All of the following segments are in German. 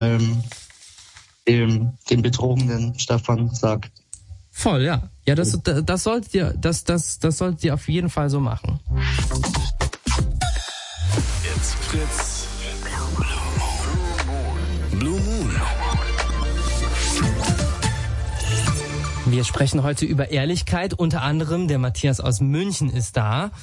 dem betrogenen Stefan sagt. Voll, ja. Ja, das solltet ihr auf jeden Fall so machen. Jetzt Fritz. Blue Moon. Wir sprechen heute über Ehrlichkeit. Unter anderem der Matthias aus München ist da.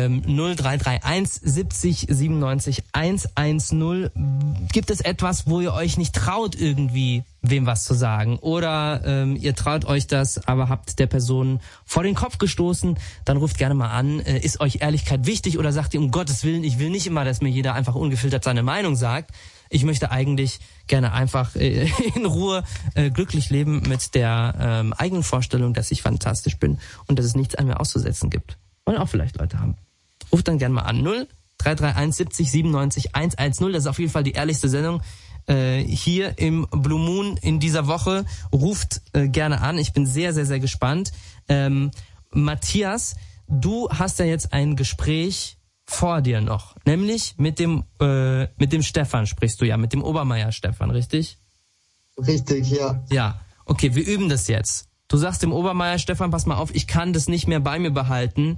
0331 70 97 110. Gibt es etwas, wo ihr euch nicht traut, irgendwie wem was zu sagen? Oder ihr traut euch das, aber habt der Person vor den Kopf gestoßen? Dann ruft gerne mal an. Ist euch Ehrlichkeit wichtig oder sagt ihr, um Gottes Willen, ich will nicht immer, dass mir jeder einfach ungefiltert seine Meinung sagt? Ich möchte eigentlich gerne einfach in Ruhe glücklich leben mit der eigenen Vorstellung, dass ich fantastisch bin und dass es nichts an mir auszusetzen gibt. Wollen auch vielleicht Leute haben. Ruft dann gerne mal an. 0331 70 97 110. Das ist auf jeden Fall die ehrlichste Sendung hier im Blue Moon in dieser Woche. Ruft gerne an. Ich bin sehr, sehr, sehr gespannt. Matthias, du hast ja jetzt ein Gespräch vor dir noch. Nämlich mit dem Stefan sprichst du ja, mit dem Obermeier Stefan, richtig? Richtig, ja. Ja, okay, wir üben das jetzt. Du sagst dem Obermeier Stefan, pass mal auf, ich kann das nicht mehr bei mir behalten,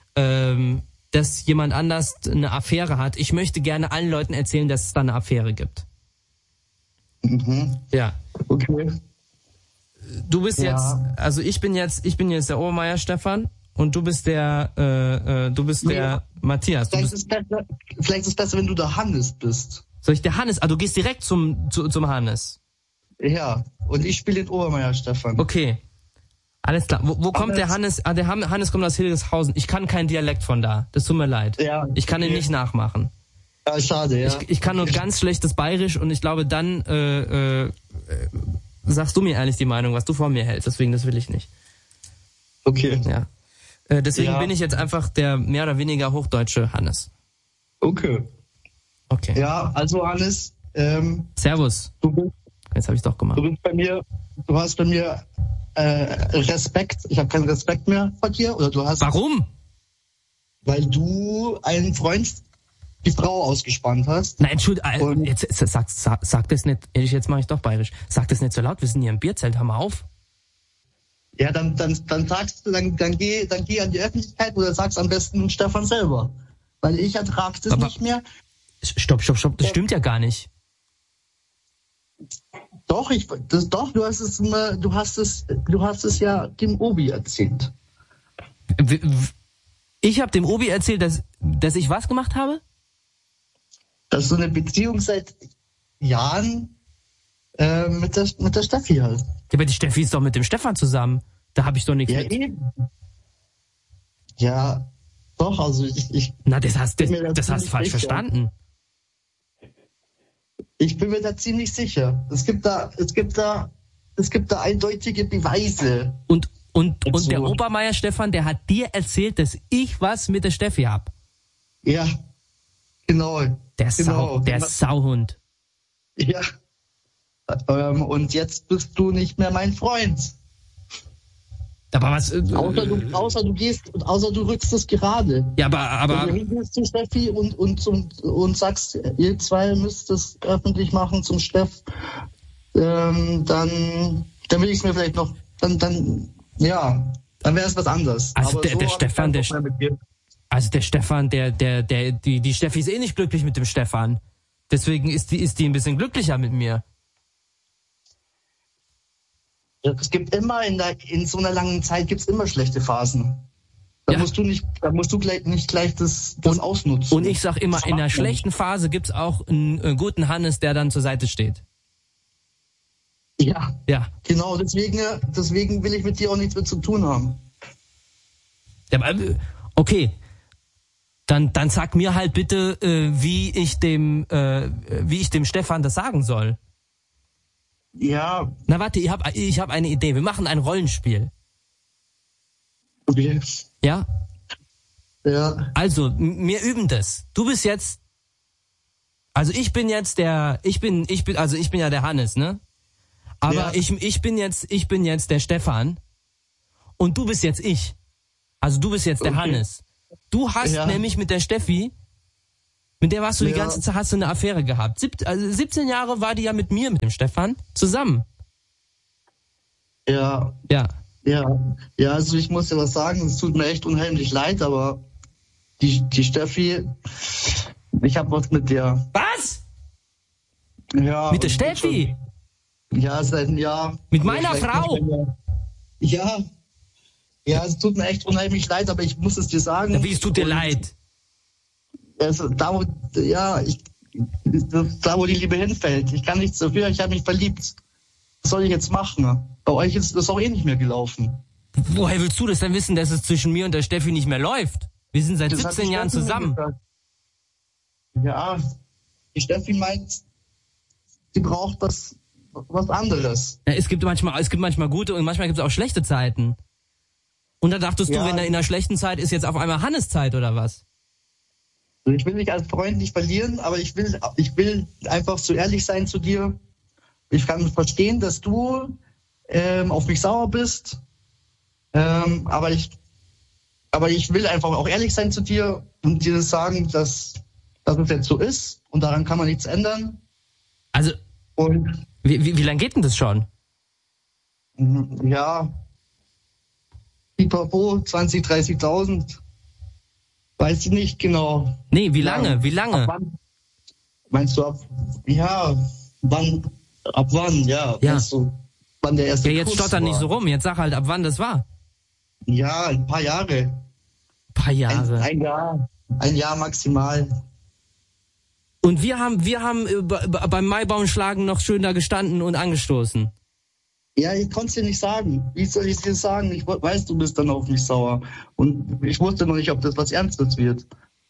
dass jemand anders eine Affäre hat. Ich möchte gerne allen Leuten erzählen, dass es da eine Affäre gibt. Mhm. Ja. Okay. Du bist jetzt, also ich bin jetzt der Obermeier Stefan und du bist der Matthias. Vielleicht ist es besser, wenn du der Hannes bist. Soll ich der Hannes? Ah, du gehst direkt zum Hannes. Ja, und ich spiele den Obermeier Stefan. Okay. Alles klar. Wo kommt der Hannes? Ah, der Hannes kommt aus Hildeshausen. Ich kann keinen Dialekt von da. Das tut mir leid. Ja, ich kann ihn nicht nachmachen. Ja, schade, ja. Ich kann nur ganz schlechtes Bayerisch und ich glaube, dann sagst du mir ehrlich die Meinung, was du von mir hältst. Deswegen, das will ich nicht. Okay. Ja. Deswegen bin ich jetzt einfach der mehr oder weniger hochdeutsche Hannes. Okay. Ja, also Hannes. Servus. Jetzt habe ich doch gemacht. Du hast bei mir Respekt. Ich habe keinen Respekt mehr vor dir. Oder du hast. Warum? Weil du einen Freund die Frau ausgespannt hast. Nein, Entschuldigung, jetzt sag das nicht. Jetzt mache ich doch bayerisch. Sag das nicht so laut. Wir sind hier im Bierzelt. Hör mal auf. Ja, dann sagst du, dann geh an die Öffentlichkeit oder sag's am besten Stefan selber. Weil ich ertrag das nicht mehr. Stopp. Das stimmt ja gar nicht. Doch, du hast es ja dem Obi erzählt. Ich habe dem Obi erzählt, dass ich was gemacht habe? Dass du eine Beziehung seit Jahren mit der Steffi hast. Ja, aber die Steffi ist doch mit dem Stefan zusammen. Da habe ich doch nichts mit. Eben. Ja, doch, also ich. Na, das hast du falsch verstanden. Ich bin mir da ziemlich sicher. Es gibt da eindeutige Beweise. Und der Obermeier Stefan, der hat dir erzählt, dass ich was mit der Steffi hab. Ja, genau. Der Sauhund. Ja. Und jetzt bist du nicht mehr mein Freund. Aber was? Außer du rückst es gerade. Ja, aber. Wenn du gehst zu Steffi und sagst, ihr zwei müsst es öffentlich machen zum Steff, dann will ich es mir vielleicht noch, dann wäre es was anderes. Also aber der Stefan, die Steffi ist eh nicht glücklich mit dem Stefan. Deswegen ist die ein bisschen glücklicher mit mir. Es gibt immer in so einer langen Zeit gibt's immer schlechte Phasen. Da musst du nicht gleich das ausnutzen. Und ich sag immer, in einer schlechten Phase gibt's auch einen guten Hannes, der dann zur Seite steht. Ja. Genau, deswegen will ich mit dir auch nichts mehr zu tun haben. Ja, okay. Dann sag mir halt bitte, wie ich dem Stefan das sagen soll. Ja. Na warte, ich hab eine Idee. Wir machen ein Rollenspiel. Okay. Ja? Ja. Also, wir üben das. Du bist jetzt, also ich bin ja der Hannes, ne? Aber ja. ich bin jetzt der Stefan und du bist jetzt ich. Also du bist jetzt der Hannes. Du hast nämlich mit der Steffi Mit der warst du die ganze Zeit, hast du eine Affäre gehabt. 17 Jahre war die ja mit mir, mit dem Stefan, zusammen. Ja. Ja. Ja, also ich muss dir was sagen, es tut mir echt unheimlich leid, aber die Steffi, ich hab was mit der. Was? Ja. Mit der Steffi? Ja, seit einem Jahr. Mit meiner Frau? Ja. Ja, es tut mir echt unheimlich leid, aber ich muss es dir sagen. Wie, es tut dir leid? Also, da, wo die Liebe hinfällt. Ich kann nichts dafür, ich habe mich verliebt. Was soll ich jetzt machen? Bei euch ist das auch eh nicht mehr gelaufen. Woher willst du das denn wissen, dass es zwischen mir und der Steffi nicht mehr läuft? Wir sind seit Das 17 Jahren zusammen. Ja, die Steffi meint, sie braucht was anderes. Ja, es gibt manchmal gute und manchmal gibt es auch schlechte Zeiten. Und da dachtest du, wenn er in einer schlechten Zeit ist, jetzt auf einmal Hannes Zeit oder was? Ich will dich als Freund nicht verlieren, aber ich will einfach so ehrlich sein zu dir. Ich kann verstehen, dass du auf mich sauer bist, aber ich will einfach auch ehrlich sein zu dir und dir sagen, dass es jetzt so ist und daran kann man nichts ändern. Also, und wie lange geht denn das schon? Ja, pipapo, 20.000, 30.000. Weiß ich nicht genau. Nee, wie lange? Wie lange? Ab wann? Meinst du ab wann? Ja. Meinst du, wann der erste Ja, jetzt Kuss stotter nicht so rum. Jetzt sag halt, ab wann das war. Ja, ein paar Jahre. Ein paar Jahre. Ein Jahr maximal. Und wir haben beim Maibaumschlagen noch schön da gestanden und angestoßen. Ja, ich konnte es dir nicht sagen. Wie soll ich es dir sagen? Ich weiß, du bist dann auf mich sauer. Und ich wusste noch nicht, ob das was Ernstes wird.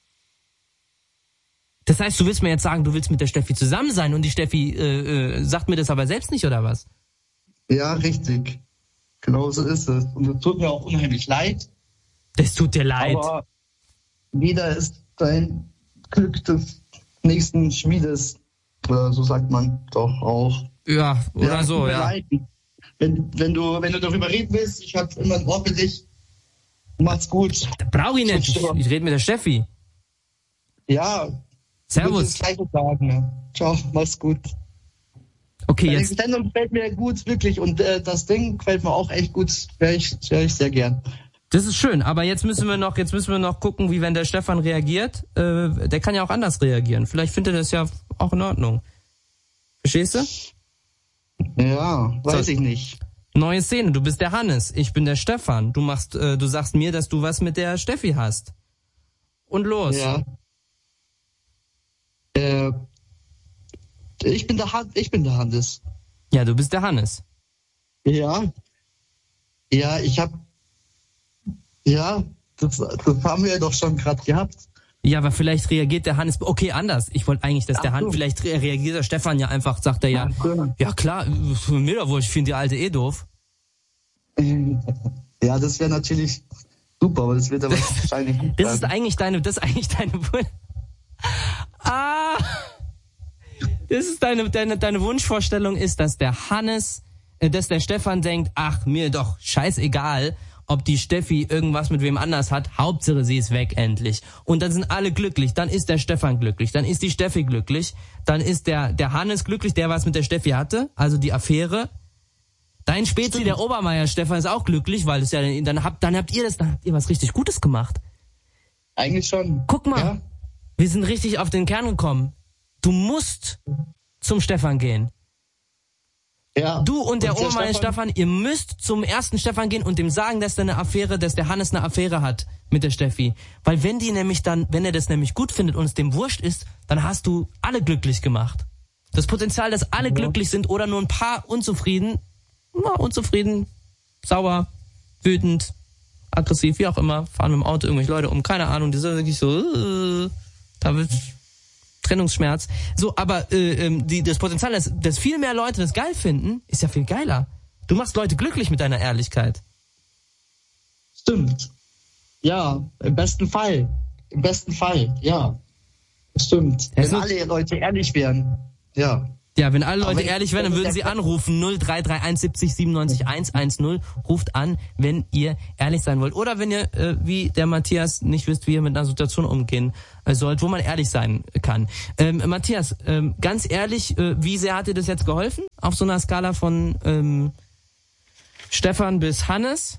Das heißt, du willst mir jetzt sagen, du willst mit der Steffi zusammen sein und die Steffi sagt mir das aber selbst nicht, oder was? Ja, richtig. Genau so ist es. Und es tut mir auch unheimlich leid. Das tut dir leid. Aber wieder ist dein Glück des nächsten Schmiedes. Oder so sagt man doch auch. Ja, oder ja, so, ja. Leid. Wenn du darüber reden willst, ich habe immer ein Ohr für dich. Mach's gut. Brauch ich nicht. Ich rede mit der Steffi. Ja. Servus. Das Gleiche sagen. Ne? Ciao, mach's gut. Okay, Deine jetzt. Sendung gefällt mir gut, wirklich. Und das Ding gefällt mir auch echt gut. Hör ich sehr gern. Das ist schön, aber jetzt müssen wir noch gucken, wie wenn der Stefan reagiert. Der kann ja auch anders reagieren. Vielleicht findet er das ja auch in Ordnung. Verstehst du? Ja, weiß ich nicht. Neue Szene, du bist der Hannes, ich bin der Stefan. Du sagst mir, dass du was mit der Steffi hast. Und los. Ja. Ich bin der Hannes. Ja, du bist der Hannes. Ja. Ja, das haben wir doch schon gerade gehabt. Ja, aber vielleicht reagiert der Hannes, okay, anders. Ich wollte eigentlich, dass der Hannes, vielleicht reagiert der Stefan ja einfach, sagt er ja, ja klar, mir doch wohl, ich finde die Alte eh doof. Ja, das wäre natürlich super, aber das wird aber wahrscheinlich nicht. Das ist eigentlich deine das ist deine Wunschvorstellung ist, dass der Hannes, dass der Stefan denkt, ach, mir doch scheißegal, ob die Steffi irgendwas mit wem anders hat, Hauptsache sie ist weg endlich. Und dann sind alle glücklich, dann ist der Stefan glücklich, dann ist die Steffi glücklich, dann ist der Hannes glücklich, der was mit der Steffi hatte, also die Affäre. Dein Spezi, der Obermeier Stefan, ist auch glücklich, weil es ja dann habt ihr was richtig Gutes gemacht. Eigentlich schon. Guck mal, ja? Wir sind richtig auf den Kern gekommen. Du musst zum Stefan gehen. Ja. Du und der Obermeier Stefan, ihr müsst zum ersten Stefan gehen und dem sagen, dass der Hannes eine Affäre hat mit der Steffi. Weil wenn er das nämlich gut findet und es dem wurscht ist, dann hast du alle glücklich gemacht. Das Potenzial, dass alle glücklich sind oder nur ein paar unzufrieden, sauer, wütend, aggressiv, wie auch immer, fahren mit dem Auto irgendwelche Leute um, keine Ahnung, die sind wirklich so, da wird Trennungsschmerz. So, aber das Potenzial, dass viel mehr Leute das geil finden, ist ja viel geiler. Du machst Leute glücklich mit deiner Ehrlichkeit. Stimmt. Ja, im besten Fall, ja. Stimmt. Wenn alle Leute ehrlich wären, ja. Ja, wenn alle Leute ehrlich wären, dann würden sie anrufen 0331 70 97 110. Ruft an, wenn ihr ehrlich sein wollt. Oder wenn ihr, wie der Matthias, nicht wisst, wie ihr mit einer Situation umgehen sollt, wo man ehrlich sein kann. Matthias, ganz ehrlich, wie sehr hat dir das jetzt geholfen? Auf so einer Skala von Stefan bis Hannes?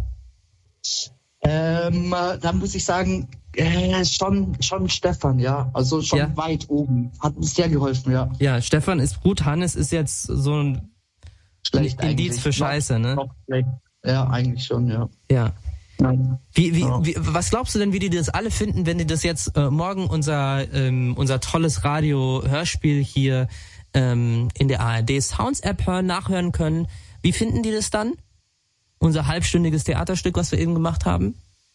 Da muss ich sagen, schon Stefan, ja. Also schon weit oben. Hat mir sehr geholfen, ja. Ja, Stefan ist gut, Hannes ist jetzt so ein schlecht Indiz für Scheiße, ne? Noch schlecht. Ja, eigentlich schon, ja. Ja. Nein. Was glaubst du denn, wie die das alle finden, wenn die das jetzt morgen unser tolles Radio-Hörspiel hier in der ARD Sounds App nachhören können? Wie finden die das dann? Unser halbstündiges Theaterstück, was wir eben gemacht haben?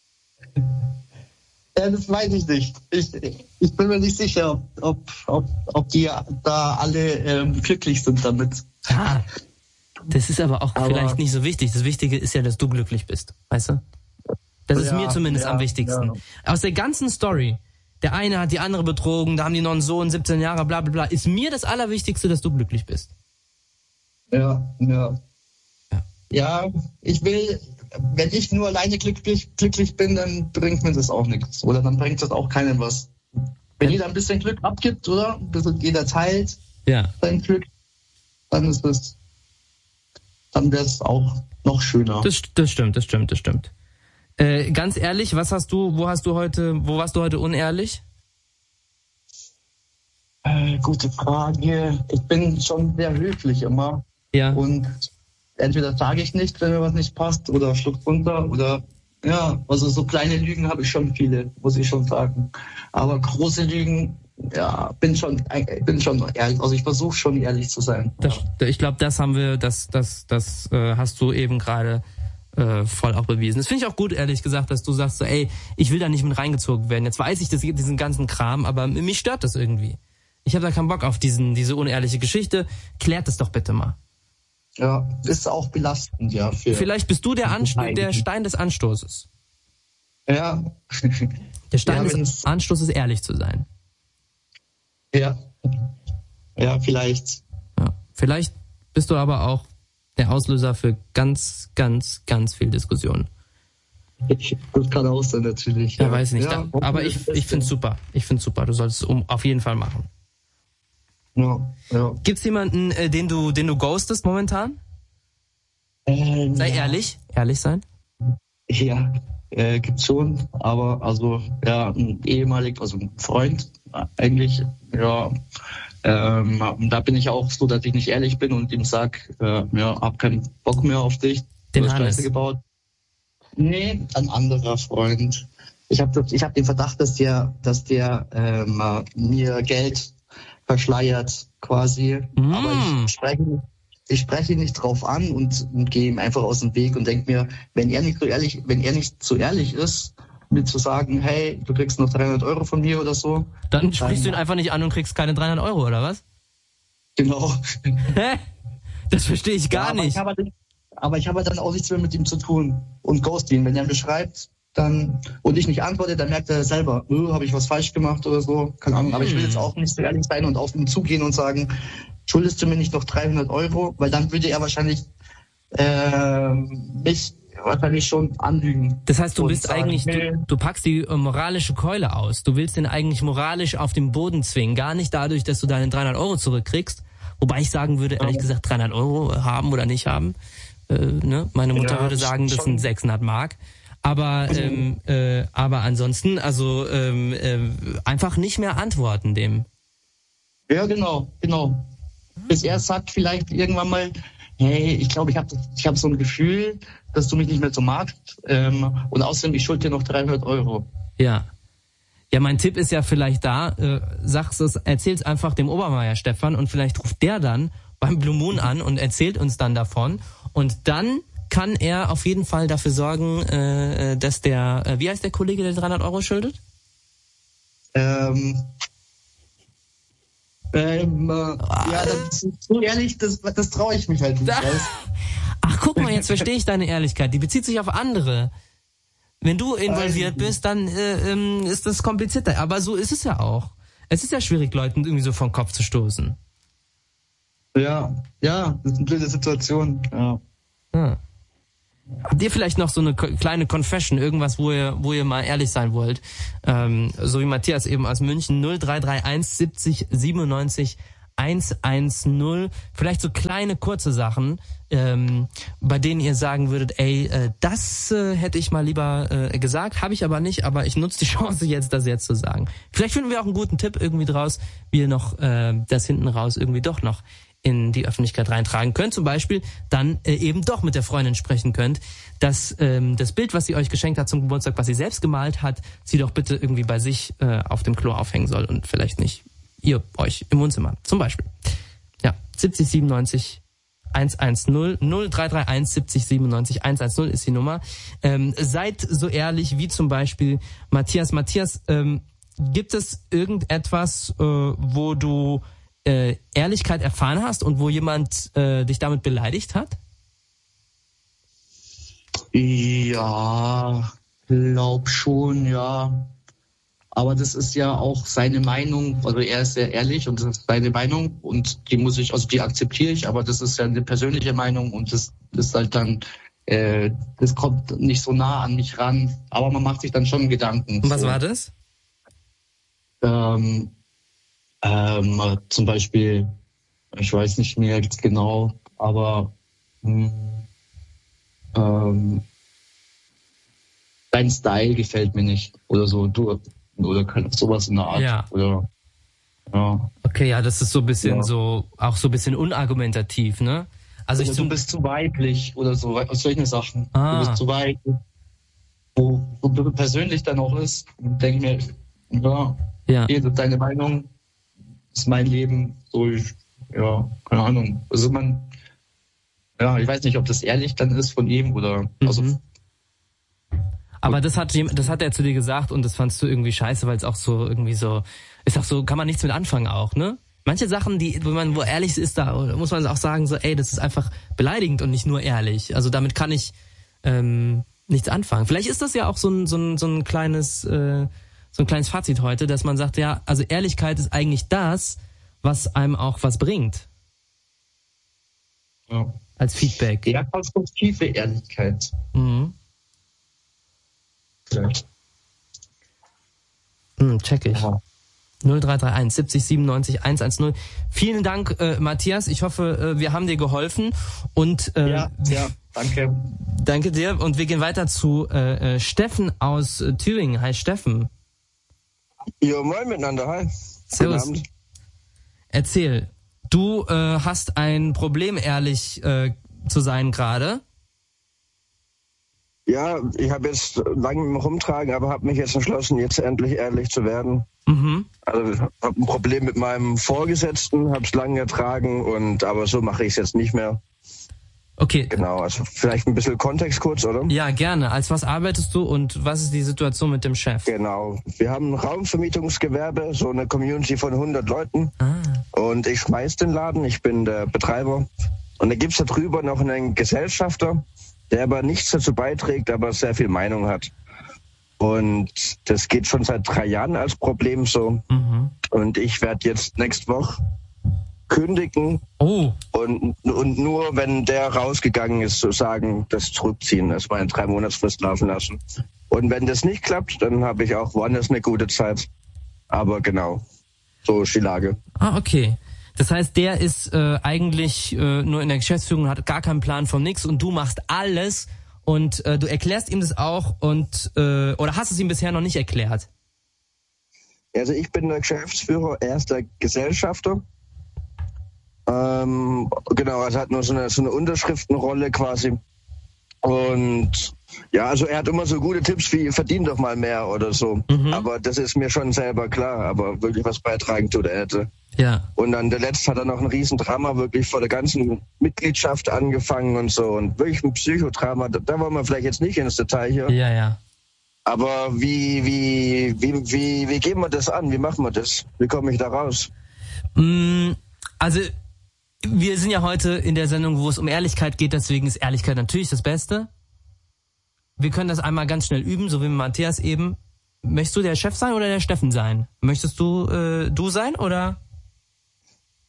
Ja, das weiß ich nicht. Ich bin mir nicht sicher, ob die da alle glücklich sind damit. Ah, das ist aber auch vielleicht nicht so wichtig. Das Wichtige ist ja, dass du glücklich bist, weißt du? Das ist mir zumindest am wichtigsten. Ja. Aus der ganzen Story, der eine hat die andere betrogen, da haben die noch einen Sohn, 17 Jahre, bla bla bla, ist mir das Allerwichtigste, dass du glücklich bist. Ja, ich will, wenn ich nur alleine glücklich bin, dann bringt mir das auch nichts. Oder dann bringt das auch keinem was. Wenn jeder ein bisschen Glück abgibt, oder? Ein bisschen jeder teilt sein Glück, dann wäre es auch noch schöner. Das stimmt. Ganz ehrlich, wo warst du heute unehrlich? Gute Frage. Ich bin schon sehr höflich immer. Ja. Und entweder sage ich nicht, wenn mir was nicht passt, oder schluck runter, oder also so kleine Lügen habe ich schon viele, muss ich schon sagen. Aber große Lügen, bin schon ehrlich, also ich versuche schon ehrlich zu sein. Ich glaube, das hast du eben gerade voll auch bewiesen. Das finde ich auch gut, ehrlich gesagt, dass du sagst so, ey, ich will da nicht mit reingezogen werden. Jetzt weiß ich, das gibt diesen ganzen Kram, aber mich stört das irgendwie. Ich habe da keinen Bock auf diese unehrliche Geschichte. Klärt das doch bitte mal. Ja, ist auch belastend, ja. Vielleicht bist du der Stein des Anstoßes. Ja. Der Stein des Anstoßes, ehrlich zu sein. Ja. Ja, vielleicht. Ja. Vielleicht bist du aber auch der Auslöser für ganz, ganz, ganz viel Diskussion. Das kann auch sein, natürlich. Ja, weiß nicht. Aber ich finde es super. Du solltest es auf jeden Fall machen. Ja. Gibt's jemanden, den du ghostest momentan? Sei ehrlich sein. Ja, gibt's schon, aber ein ein Freund eigentlich, da bin ich auch so, dass ich nicht ehrlich bin und ihm sag, hab keinen Bock mehr auf dich. Den Hannes. Scheiße gebaut. Nee, ein anderer Freund. Ich hab den Verdacht, dass der mir Geld verschleiert quasi. Aber ich spreche ihn nicht drauf an und gehe ihm einfach aus dem Weg und denke mir, wenn er nicht so ehrlich ist, mir zu sagen, hey, du kriegst noch 300 Euro von mir oder so. Dann sprichst du ihn einfach nicht an und kriegst keine 300 Euro, oder was? Genau. Hä? Das verstehe ich gar nicht. Aber ich habe dann auch nichts mehr mit ihm zu tun und ghost ihn. Wenn er mir schreibt, und ich nicht antworte, dann merkt er selber, habe ich was falsch gemacht oder so, keine Ahnung. Aber ich will jetzt auch nicht so ehrlich sein und auf ihn zugehen und sagen, schuldest du mir nicht noch 300 Euro? Weil dann würde er wahrscheinlich mich schon anlügen. Das heißt, du bist eigentlich, du packst die moralische Keule aus. Du willst den eigentlich moralisch auf den Boden zwingen. Gar nicht dadurch, dass du deine 300 Euro zurückkriegst. Wobei ich sagen würde, ehrlich gesagt, 300 Euro haben oder nicht haben. Meine Mutter würde sagen, das sind 600 Mark. Aber ansonsten, einfach nicht mehr antworten dem. Ja, genau. Bis er sagt vielleicht irgendwann mal, hey, ich glaube, ich hab so ein Gefühl, dass du mich nicht mehr so magst. Und außerdem, ich schulde dir noch 300 Euro. Ja. Ja, mein Tipp ist ja vielleicht erzähl's einfach dem Obermeier Stefan und vielleicht ruft der dann beim Blue Moon an und erzählt uns dann davon. Und dann kann er auf jeden Fall dafür sorgen, dass wie heißt der Kollege, der 300 Euro schuldet? Das ist so ehrlich, das traue ich mich halt nicht. Ach, guck mal, jetzt verstehe ich deine Ehrlichkeit. Die bezieht sich auf andere. Wenn du involviert bist, dann ist das komplizierter. Aber so ist es ja auch. Es ist ja schwierig, Leuten irgendwie so vom Kopf zu stoßen. Ja, das ist eine blöde Situation. Ja. Habt ihr vielleicht noch so eine kleine Confession, irgendwas, wo ihr mal ehrlich sein wollt? So wie Matthias eben aus München, 0331 70 97 110. Vielleicht so kleine, kurze Sachen, bei denen ihr sagen würdet, das hätte ich mal lieber gesagt, habe ich aber nicht, aber ich nutze die Chance jetzt, das jetzt zu sagen. Vielleicht finden wir auch einen guten Tipp irgendwie draus, wie ihr noch das hinten raus irgendwie doch noch in die Öffentlichkeit reintragen könnt. Zum Beispiel dann eben doch mit der Freundin sprechen könnt, dass das Bild, was sie euch geschenkt hat zum Geburtstag, was sie selbst gemalt hat, sie doch bitte irgendwie bei sich auf dem Klo aufhängen soll und vielleicht nicht ihr euch im Wohnzimmer. Zum Beispiel. Ja, 70 97 110 0331 70 97 110 ist die Nummer. Seid so ehrlich wie zum Beispiel Matthias. Matthias, gibt es irgendetwas, wo du Ehrlichkeit erfahren hast und wo jemand dich damit beleidigt hat? Ja, glaub schon, ja. Aber das ist ja auch seine Meinung, also er ist sehr ehrlich und das ist seine Meinung und die akzeptiere ich, aber das ist ja eine persönliche Meinung und das ist halt dann, das kommt nicht so nah an mich ran, aber man macht sich dann schon Gedanken. Und was war das? Zum Beispiel, ich weiß nicht mehr genau, aber dein Style gefällt mir nicht oder so, oder sowas in der Art. Ja. Oder, ja. Okay, ja, das ist so ein bisschen auch so ein bisschen unargumentativ, ne? Also oder du bist zu weiblich oder so, solche Sachen. Du bist zu weiblich. Wo persönlich dann auch ist, denke ich mir, jede deine Meinung ist mein Leben, so keine Ahnung. Also ich weiß nicht, ob das ehrlich dann ist von ihm oder aber das hat er zu dir gesagt und das fandst du irgendwie scheiße, weil es auch so irgendwie so ist, auch so kann man nichts mit anfangen auch, ne? Manche Sachen, wo ehrlich ist, da muss man auch sagen so, das ist einfach beleidigend und nicht nur ehrlich. Also damit kann ich nichts anfangen. Vielleicht ist das ja auch so ein kleines Fazit heute, dass man sagt, ja, also Ehrlichkeit ist eigentlich das, was einem auch was bringt. Ja. Als Feedback. Ja, konstruktive Ehrlichkeit. Mhm. Ja. Check ich. Ja. 0331 70 97 110. Vielen Dank, Matthias. Ich hoffe, wir haben dir geholfen. Und ja, danke. Danke dir. Und wir gehen weiter zu Steffen aus Thüringen. Hi, Steffen. Ja, moin miteinander. Hi. Servus. Erzähl. Du hast ein Problem, ehrlich zu sein gerade. Ja, ich habe jetzt lange mit dem Rumtragen, aber habe mich jetzt entschlossen, jetzt endlich ehrlich zu werden. Mhm. Also ich habe ein Problem mit meinem Vorgesetzten, habe es lange ertragen, aber so mache ich es jetzt nicht mehr. Okay. Genau, also vielleicht ein bisschen Kontext kurz, oder? Ja, gerne. Als was arbeitest du und was ist die Situation mit dem Chef? Genau, wir haben ein Raumvermietungsgewerbe, so eine Community von 100 Leuten. Und ich schmeiß den Laden, ich bin der Betreiber. Und da gibt's da drüber noch einen Gesellschafter, der aber nichts dazu beiträgt, aber sehr viel Meinung hat. Und das geht schon seit 3 Jahren als Problem so. Mhm. Und ich werde jetzt nächste Woche kündigen und nur, wenn der rausgegangen ist, so sagen, das zurückziehen, das war in 3 Monatsfrist laufen lassen. Und wenn das nicht klappt, dann habe ich auch woanders eine gute Zeit. Aber genau, so ist die Lage. Okay. Das heißt, der ist eigentlich nur in der Geschäftsführung, hat gar keinen Plan von nix und du machst alles und du erklärst ihm das auch oder hast es ihm bisher noch nicht erklärt? Also ich bin der Geschäftsführer, er ist der Gesellschafter. Genau, also hat nur so eine Unterschriftenrolle quasi. Und ja, also er hat immer so gute Tipps wie verdien doch mal mehr oder so. Mhm. Aber das ist mir schon selber klar, aber wirklich was beitragen tut er hätte. Ja. Und dann der letzte hat er noch ein Riesendrama wirklich vor der ganzen Mitgliedschaft angefangen und so. Und wirklich ein Psychodrama, da wollen wir vielleicht jetzt nicht ins Detail hier. Ja, ja. Aber wie gehen wir das an? Wie machen wir das? Wie komme ich da raus? Also, wir sind ja heute in der Sendung, wo es um Ehrlichkeit geht, deswegen ist Ehrlichkeit natürlich das Beste. Wir können das einmal ganz schnell üben, so wie mit Matthias eben. Möchtest du der Chef sein oder der Steffen sein? Möchtest du du sein oder?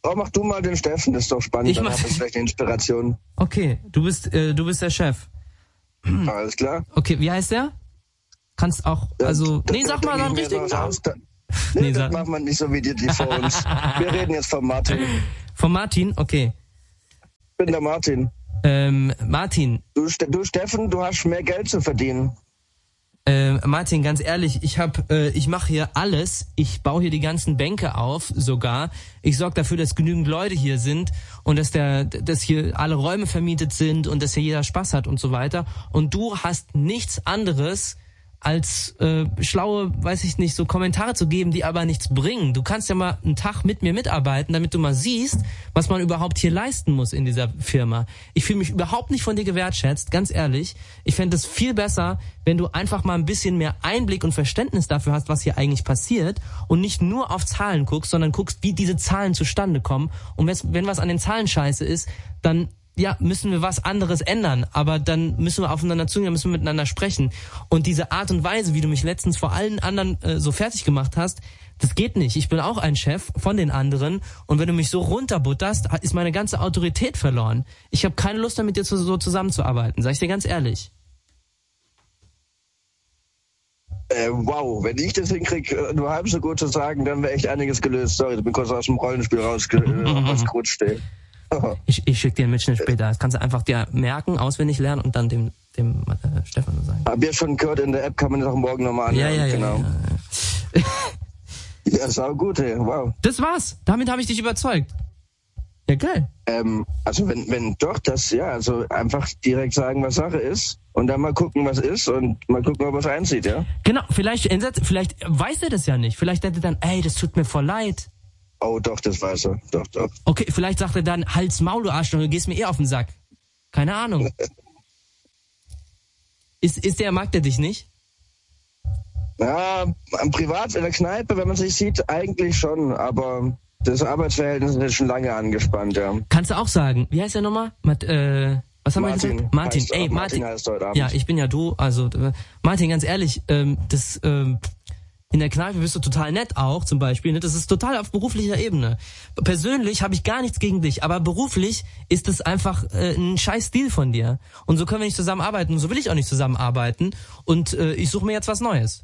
mach du mal den Steffen, das ist doch spannend. Dann hast du vielleicht eine Inspiration. Okay, du bist der Chef. Alles klar. Okay, wie heißt der? Kannst auch, also, sag mal deinen richtigen Namen. Das macht man nicht so wie die vor uns. Wir reden jetzt von Martin. Von Martin? Okay. Ich bin der Martin. Martin. Du Steffen, du hast mehr Geld zu verdienen. Martin, ganz ehrlich, ich mache hier alles. Ich baue hier die ganzen Bänke auf, sogar. Ich sorge dafür, dass genügend Leute hier sind und dass hier alle Räume vermietet sind und dass hier jeder Spaß hat und so weiter. Und du hast nichts anderes als schlaue, weiß ich nicht, so Kommentare zu geben, die aber nichts bringen. Du kannst ja mal einen Tag mit mir mitarbeiten, damit du mal siehst, was man überhaupt hier leisten muss in dieser Firma. Ich fühle mich überhaupt nicht von dir gewertschätzt, ganz ehrlich. Ich fände es viel besser, wenn du einfach mal ein bisschen mehr Einblick und Verständnis dafür hast, was hier eigentlich passiert und nicht nur auf Zahlen guckst, sondern guckst, wie diese Zahlen zustande kommen. Und wenn was an den Zahlen scheiße ist, dann müssen wir was anderes ändern, aber dann müssen wir aufeinander zugehen, müssen wir miteinander sprechen. Und diese Art und Weise, wie du mich letztens vor allen anderen so fertig gemacht hast, das geht nicht. Ich bin auch ein Chef von den anderen und wenn du mich so runterbutterst, ist meine ganze Autorität verloren. Ich habe keine Lust mehr, mit dir so zusammenzuarbeiten, sag ich dir ganz ehrlich. Wow, wenn ich das hinkriege, nur halb so gut zu sagen, dann wäre echt einiges gelöst. Sorry, ich bin kurz aus dem Rollenspiel rausgerutscht. Ich schicke dir einen Mitschnitt später. Das kannst du einfach dir merken, auswendig lernen und dann dem Stefan sagen. Hab ihr schon gehört, in der App kann man das auch morgen nochmal anhören. Ja, genau. Ja. Ja, sau gut, ey. Wow. Das war's. Damit habe ich dich überzeugt. Ja, geil. Also wenn doch das, also einfach direkt sagen, was Sache ist und dann mal gucken, was ist und mal gucken, ob er es einzieht, ja? Genau, vielleicht weiß er das ja nicht. Vielleicht denkt er dann, ey, das tut mir voll leid. Oh, doch, das weiß er. Doch. Okay, vielleicht sagt er dann, Hals, Maul, du Arschloch, du gehst mir auf den Sack. Keine Ahnung. Mag der dich nicht? Ja, privat in der Kneipe, wenn man sich sieht, eigentlich schon, aber das Arbeitsverhältnis ist schon lange angespannt, ja. Kannst du auch sagen, wie heißt der nochmal? Was haben wir gesagt? Martin. Ey, Martin heißt heute Abend. Ja, ich bin ja du, also Martin, ganz ehrlich, in der Kneipe bist du total nett auch, zum Beispiel. Ne? Das ist total auf beruflicher Ebene. Persönlich habe ich gar nichts gegen dich, aber beruflich ist es einfach ein scheiß Stil von dir. Und so können wir nicht zusammenarbeiten und so will ich auch nicht zusammenarbeiten. Und ich suche mir jetzt was Neues.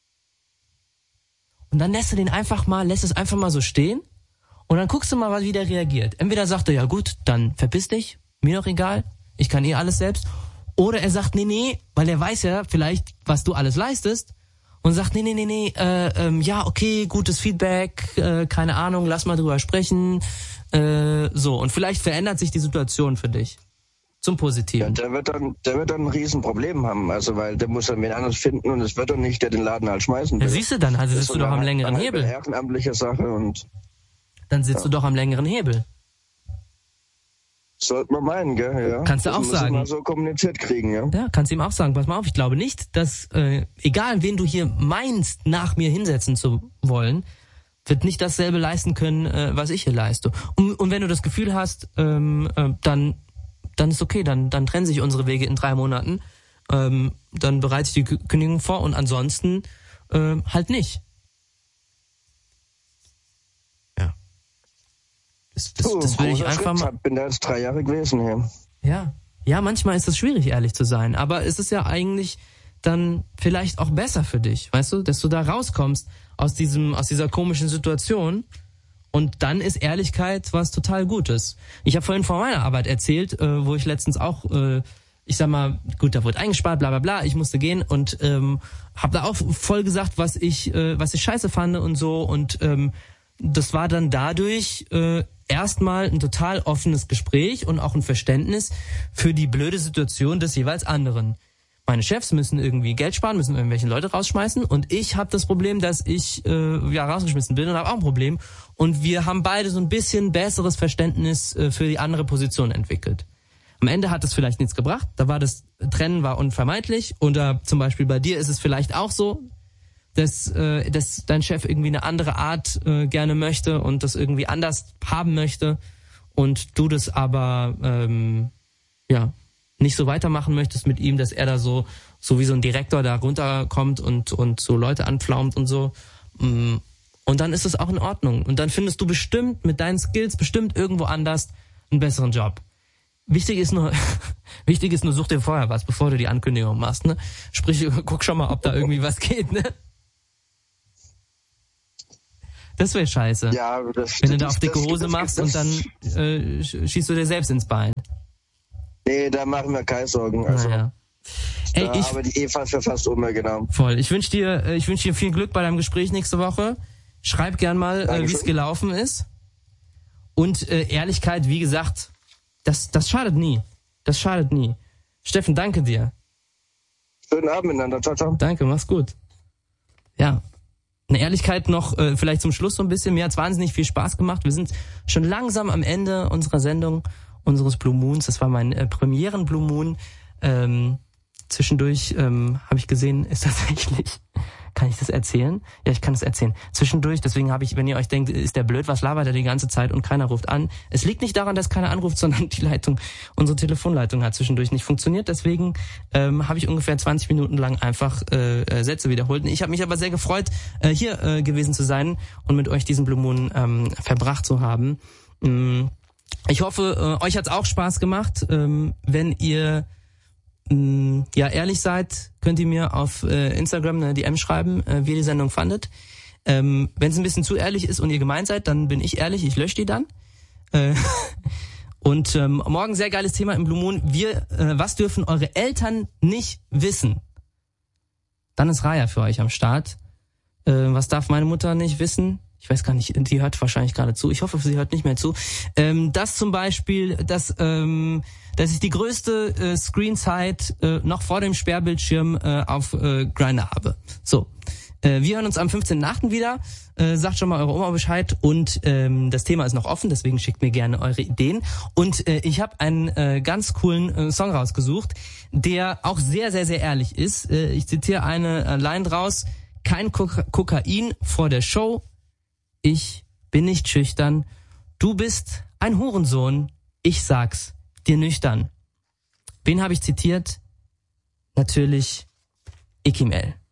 Und dann lässt es einfach mal so stehen und dann guckst du mal, wie der reagiert. Entweder sagt er, ja gut, dann verpiss dich, mir doch egal, ich kann alles selbst. Oder er sagt, nee, weil er weiß ja vielleicht, was du alles leistest. Und sagt, nee, ja, okay, gutes Feedback, keine Ahnung, lass mal drüber sprechen, so. Und vielleicht verändert sich die Situation für dich. Zum Positiven. Ja, der wird dann ein Riesenproblem haben, also, weil der muss dann wen anderes finden und es wird doch nicht, der den Laden halt schmeißen will. Ja, siehst du, dann sitzt du doch am längeren Hebel. Eine ehrenamtliche Sache und. Dann sitzt du doch am längeren Hebel. Sollte man meinen, gell, ja. Kannst du auch sagen. Mal so kommuniziert kriegen, ja. Ja, kannst du ihm auch sagen, pass mal auf, ich glaube nicht, dass, egal wen du hier meinst, nach mir hinsetzen zu wollen, wird nicht dasselbe leisten können, was ich hier leiste. Und wenn du das Gefühl hast, dann ist okay, dann trennen sich unsere Wege in 3 Monaten, dann bereite ich die Kündigung vor und ansonsten halt nicht. Das will ich einfach mal. Ich bin da jetzt 3 Jahre gewesen hier. Ja, manchmal ist es schwierig, ehrlich zu sein, aber es ist ja eigentlich dann vielleicht auch besser für dich, weißt du, dass du da rauskommst aus dieser komischen Situation und dann ist Ehrlichkeit was total Gutes. Ich habe vorhin von meiner Arbeit erzählt, wo ich letztens auch, ich sag mal, gut, da wurde eingespart, bla bla bla, ich musste gehen und habe da auch voll gesagt, was ich scheiße fand und so und das war dann dadurch erstmal ein total offenes Gespräch und auch ein Verständnis für die blöde Situation des jeweils anderen. Meine Chefs müssen irgendwie Geld sparen, müssen irgendwelche Leute rausschmeißen und ich habe das Problem, dass ich rausgeschmissen bin und habe auch ein Problem und wir haben beide so ein bisschen besseres Verständnis für die andere Position entwickelt. Am Ende hat es vielleicht nichts gebracht, Trennen war unvermeidlich oder zum Beispiel bei dir ist es vielleicht auch so, dass dein Chef irgendwie eine andere Art gerne möchte und das irgendwie anders haben möchte und du das aber nicht so weitermachen möchtest mit ihm, dass er da so wie so ein Direktor da runterkommt und so Leute anpflaumt und so. Und dann ist es auch in Ordnung. Und dann findest du bestimmt mit deinen Skills bestimmt irgendwo anders einen besseren Job. Wichtig ist nur, such dir vorher was, bevor du die Ankündigung machst, ne? Sprich, guck schon mal, ob da irgendwie was geht, ne? Das wäre scheiße. Ja, wenn du da auf dicke Hose machst und dann schießt du dir selbst ins Bein. Nee, da machen wir keine Sorgen. Also, naja. Ey, aber die Eva für fast immer, genau. Voll. Ich wünsche dir viel Glück bei deinem Gespräch nächste Woche. Schreib gern mal, wie es gelaufen ist. Und Ehrlichkeit, wie gesagt, das schadet nie. Das schadet nie. Steffen, danke dir. Schönen Abend miteinander. Ciao, ciao. Danke, mach's gut. Ja. Eine Ehrlichkeit noch vielleicht zum Schluss so ein bisschen. Mir hat's wahnsinnig viel Spaß gemacht. Wir sind schon langsam am Ende unserer Sendung, unseres Blue Moons. Das war mein Premieren Blue Moon. Zwischendurch habe ich gesehen, ist tatsächlich... Kann ich das erzählen? Ja, ich kann es erzählen. Zwischendurch, deswegen habe ich, wenn ihr euch denkt, ist der blöd, was labert er die ganze Zeit und keiner ruft an. Es liegt nicht daran, dass keiner anruft, sondern die Leitung, unsere Telefonleitung hat zwischendurch nicht funktioniert. Deswegen habe ich ungefähr 20 Minuten lang einfach Sätze wiederholt. Ich habe mich aber sehr gefreut, hier gewesen zu sein und mit euch diesen Blue Moon verbracht zu haben. Ich hoffe, euch hat's auch Spaß gemacht. Wenn ihr ehrlich seid, könnt ihr mir auf Instagram eine DM schreiben, wie ihr die Sendung fandet. Wenn es ein bisschen zu ehrlich ist und ihr gemeint seid, dann bin ich ehrlich, ich lösche die dann. Und morgen sehr geiles Thema im Blue Moon. Was dürfen eure Eltern nicht wissen? Dann ist Raya für euch am Start. Was darf meine Mutter nicht wissen? Ich weiß gar nicht, die hört wahrscheinlich gerade zu. Ich hoffe, sie hört nicht mehr zu. Das zum Beispiel, dass ich die größte Screenzeit noch vor dem Sperrbildschirm auf Grindr habe. So, wir hören uns am 15.8. wieder. Sagt schon mal eure Oma Bescheid. Und das Thema ist noch offen, deswegen schickt mir gerne eure Ideen. Und ich habe einen ganz coolen Song rausgesucht, der auch sehr, sehr, sehr ehrlich ist. Ich zitiere eine Line draus. Kein Kokain vor der Show. Ich bin nicht schüchtern. Du bist ein Hurensohn. Ich sag's dir nüchtern. Wen habe ich zitiert? Natürlich Ikimel.